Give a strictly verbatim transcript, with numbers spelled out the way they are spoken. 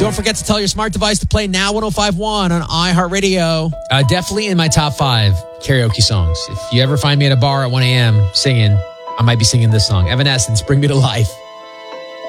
Don't forget to tell your smart device to play Now one oh five point one on iHeartRadio. Uh, definitely in my top five karaoke songs. If you ever find me at a bar at one a.m. singing, I might be singing this song. Evanescence, Bring Me to Life.